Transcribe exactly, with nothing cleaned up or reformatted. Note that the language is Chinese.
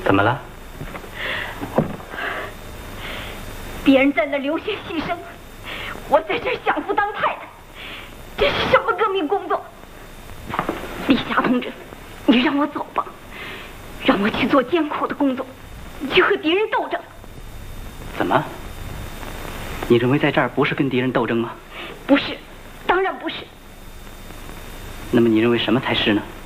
怎么了？ 别人在那流血牺牲，我在这儿享福当太太，这是什么革命工作？李霞同志，你让我走吧，让我去做艰苦的工作，去和敌人斗争。 怎么？你认为在这儿不是跟敌人斗争吗？ 不是，当然不是。 那么你认为什么才是呢？